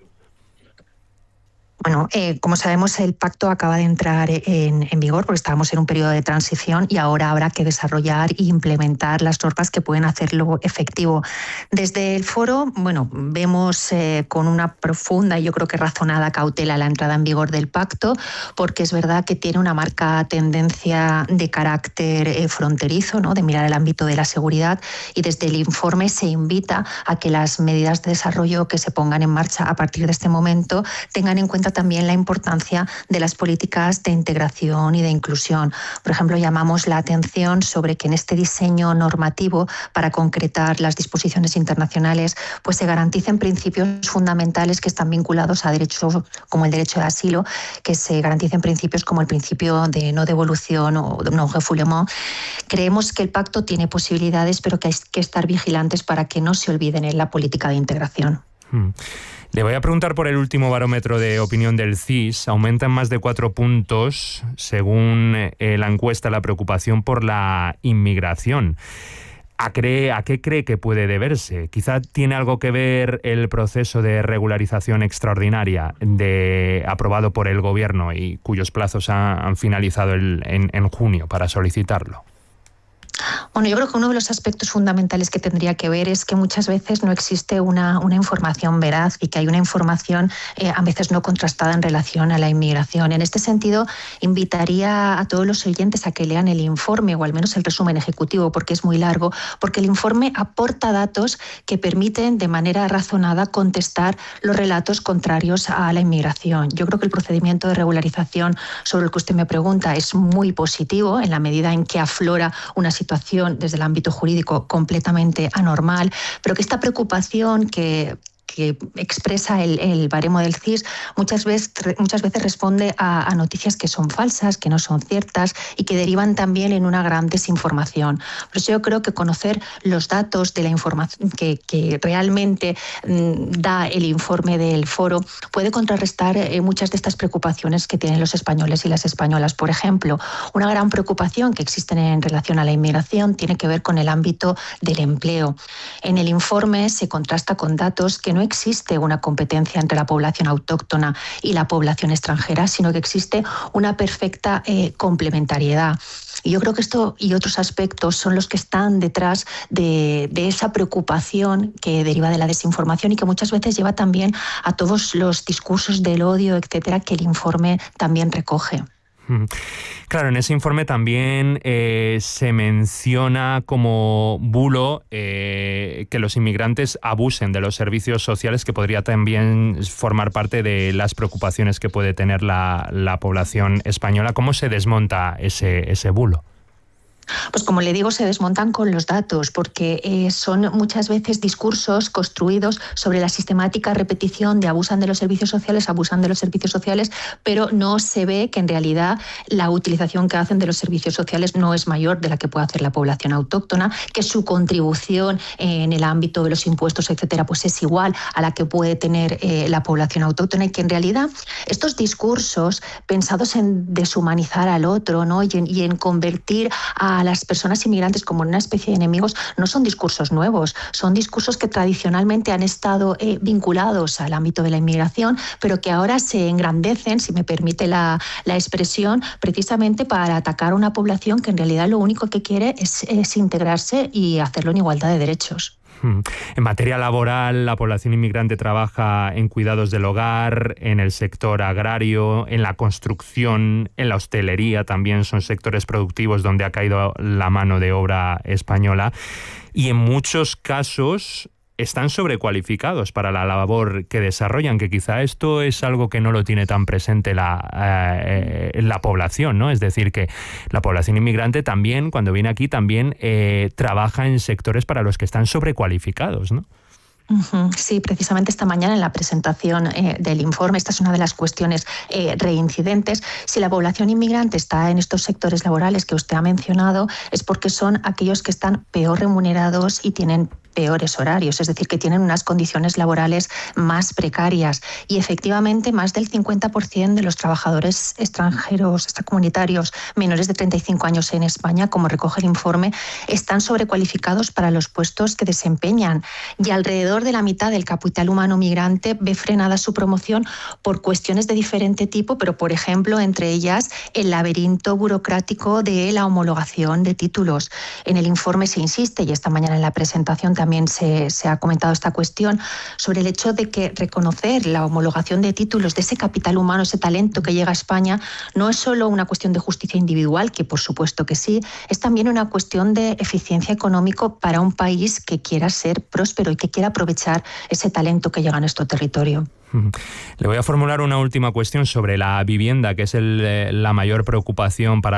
Bueno, eh, como sabemos, el pacto acaba de entrar en, en vigor porque estábamos en un periodo de transición y ahora habrá que desarrollar e implementar las normas que pueden hacerlo efectivo. Desde el foro, bueno, vemos eh, con una profunda y yo creo que razonada cautela la entrada en vigor del pacto, porque es verdad que tiene una marcada tendencia de carácter eh, fronterizo, ¿no?, de mirar el ámbito de la seguridad, y desde el informe se invita a que las medidas de desarrollo que se pongan en marcha a partir de este momento tengan en cuenta también la importancia de las políticas de integración y de inclusión. Por ejemplo, llamamos la atención sobre que en este diseño normativo, para concretar las disposiciones internacionales, pues se garanticen principios fundamentales que están vinculados a derechos como el derecho de asilo, que se garanticen principios como el principio de no devolución o de non-refoulement. Creemos que el pacto tiene posibilidades, pero que hay que estar vigilantes para que no se olviden en la política de integración. Hmm. Le voy a preguntar por el último barómetro de opinión del C I S. Aumenta en más de cuatro puntos, según eh, la encuesta, la preocupación por la inmigración. ¿A, cree, ¿A qué cree que puede deberse? Quizá tiene algo que ver el proceso de regularización extraordinaria de, aprobado por el Gobierno y cuyos plazos ha, han finalizado el, en, en junio para solicitarlo. Bueno, yo creo que uno de los aspectos fundamentales que tendría que ver es que muchas veces no existe una, una información veraz y que hay una información eh, a veces no contrastada en relación a la inmigración. En este sentido, invitaría a todos los oyentes a que lean el informe o al menos el resumen ejecutivo, porque es muy largo, porque el informe aporta datos que permiten de manera razonada contestar los relatos contrarios a la inmigración. Yo creo que el procedimiento de regularización sobre el que usted me pregunta es muy positivo en la medida en que aflora una situación desde el ámbito jurídico completamente anormal, pero que esta preocupación que que expresa el, el baremo del C I S muchas veces, muchas veces responde a, a noticias que son falsas, que no son ciertas y que derivan también en una gran desinformación. Por eso yo creo que conocer los datos de la información que, que realmente mmm, da el informe del foro puede contrarrestar eh, muchas de estas preocupaciones que tienen los españoles y las españolas. Por ejemplo, una gran preocupación que existe en relación a la inmigración tiene que ver con el ámbito del empleo. En el informe se contrasta con datos que no no existe una competencia entre la población autóctona y la población extranjera, sino que existe una perfecta eh, complementariedad. Y yo creo que esto y otros aspectos son los que están detrás de, de esa preocupación que deriva de la desinformación y que muchas veces lleva también a todos los discursos del odio, etcétera, que el informe también recoge. Claro, en ese informe también eh, se menciona como bulo eh, que los inmigrantes abusen de los servicios sociales, que podría también formar parte de las preocupaciones que puede tener la, la población española. ¿Cómo se desmonta ese, ese bulo? Pues como le digo, se desmontan con los datos, porque eh, son muchas veces discursos construidos sobre la sistemática repetición de abusan de los servicios sociales, abusan de los servicios sociales, pero no se ve que en realidad la utilización que hacen de los servicios sociales no es mayor de la que puede hacer la población autóctona, que su contribución en el ámbito de los impuestos, etcétera, pues es igual a la que puede tener eh, la población autóctona, y que en realidad estos discursos pensados en deshumanizar al otro, ¿no? y, en, y en convertir a a las personas inmigrantes como una especie de enemigos, no son discursos nuevos, son discursos que tradicionalmente han estado eh, vinculados al ámbito de la inmigración, pero que ahora se engrandecen, si me permite la, la expresión, precisamente para atacar a una población que en realidad lo único que quiere es, es integrarse y hacerlo en igualdad de derechos. En materia laboral, la población inmigrante trabaja en cuidados del hogar, en el sector agrario, en la construcción, en la hostelería, también son sectores productivos donde ha caído la mano de obra española, y en muchos casos están sobrecualificados para la labor que desarrollan, que quizá esto es algo que no lo tiene tan presente la, eh, la población, ¿no? Es decir, que la población inmigrante también, cuando viene aquí, también eh, trabaja en sectores para los que están sobrecualificados, ¿no? Sí, precisamente esta mañana en la presentación eh, del informe, esta es una de las cuestiones eh, reincidentes. Si la población inmigrante está en estos sectores laborales que usted ha mencionado, es porque son aquellos que están peor remunerados y tienen peores horarios, es decir, que tienen unas condiciones laborales más precarias. Y efectivamente, más del cincuenta por ciento de los trabajadores extranjeros, extracomunitarios menores de treinta y cinco años en España, como recoge el informe, están sobrecualificados para los puestos que desempeñan. Y alrededor de la mitad del capital humano migrante ve frenada su promoción por cuestiones de diferente tipo, pero, por ejemplo, entre ellas el laberinto burocrático de la homologación de títulos. En el informe se insiste, y esta mañana en la presentación también se, se ha comentado esta cuestión, sobre el hecho de que reconocer la homologación de títulos de ese capital humano, ese talento que llega a España, no es solo una cuestión de justicia individual, que por supuesto que sí, es también una cuestión de eficiencia económica para un país que quiera ser próspero y que quiera aprovechar ese talento que llega a nuestro territorio. Le voy a formular una última cuestión sobre la vivienda, que es el, la mayor preocupación para